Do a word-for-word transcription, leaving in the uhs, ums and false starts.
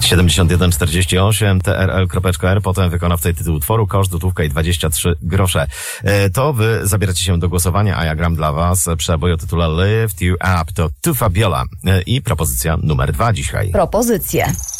siedemdziesiąt jeden czterdzieści osiem T R L kropka R, potem wykonawca i tytuł utworu, koszt, gotówka i dwadzieścia trzy grosze. E, to wy zabieracie się do głosowania, a ja gram dla was przebój o tytule Lift You Up. To Tu Fabiola e, i propozycja numer dwa dzisiaj. Propozycje.